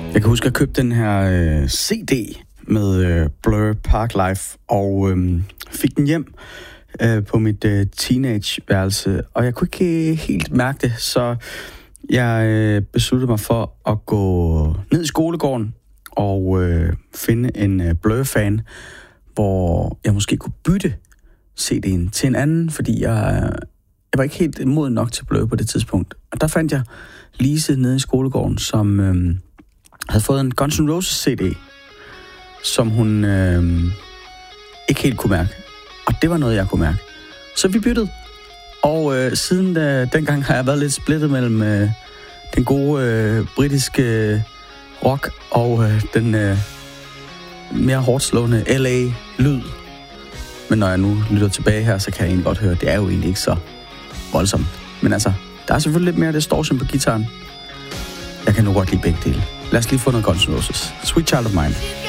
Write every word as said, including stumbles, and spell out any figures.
Jeg kan huske, at jeg købte den her øh, C D med øh, Blur Parklife, og øh, fik den hjem øh, på mit øh, teenageværelse, og jeg kunne ikke helt mærke det, så jeg øh, besluttede mig for at gå ned i skolegården og øh, finde en øh, Blur-fan, hvor jeg måske kunne bytte C D'en til en anden, fordi jeg, jeg var ikke helt moden nok til Blur på det tidspunkt. Og der fandt jeg Lise nede i skolegården, som øh, havde fået en Guns N' Roses C D, som hun øh, ikke helt kunne mærke. Og det var noget, jeg kunne mærke. Så vi byttede. Og øh, siden da, dengang har jeg været lidt splittet mellem øh, den gode øh, britiske øh, rock og øh, den øh, mere hårdslående L A-lyd. Men når jeg nu lytter tilbage her, så kan jeg egentlig godt høre, at det er jo egentlig ikke så voldsomt. Men altså, der er selvfølgelig lidt mere distortion på gitaren. Jeg kan nu godt lide begge dele. Lad os lige få noget Guns N' Roses. Sweet Child of Mine.